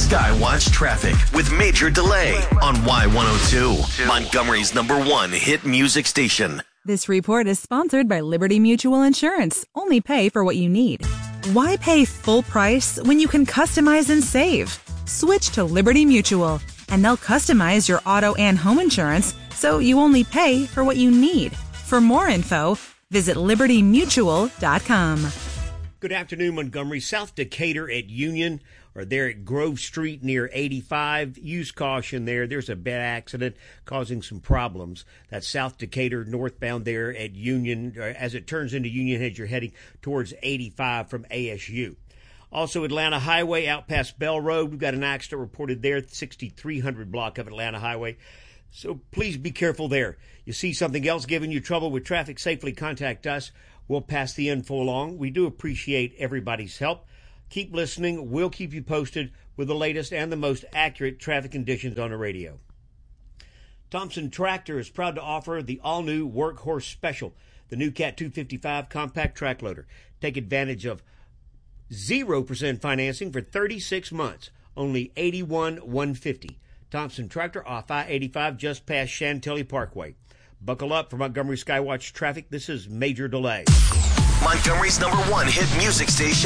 Skywatch Traffic with Major Delay on Y102, Montgomery's #1 hit music station. This report is sponsored by Liberty Mutual Insurance. Only pay for what you need. Why pay full price when you can customize and save? Switch to Liberty Mutual, and they'll customize your auto and home insurance so you only pay for what you need. For more info, visit libertymutual.com. Good afternoon, Montgomery. South Decatur at Union, or there at Grove Street near 85. Use caution there. There's a bad accident causing some problems. That's South Decatur northbound there at Union. As it turns into Union as you're heading towards 85 from ASU. Also, Atlanta Highway out past Bell Road. We've got an accident reported there, 6300 block of Atlanta Highway. So please be careful there. You see something else giving you trouble with traffic, safely contact us. We'll pass the info along. We do appreciate everybody's help. Keep listening. We'll keep you posted with the latest and the most accurate traffic conditions on the radio. Thompson Tractor is proud to offer the all-new Workhorse Special, the new Cat 255 compact track loader. Take advantage of 0% financing for 36 months, only $81,150. Thompson Tractor off I-85 just past Chantilly Parkway. Buckle up for Montgomery Skywatch Traffic. This is Major Delay. Montgomery's #1 hit music station.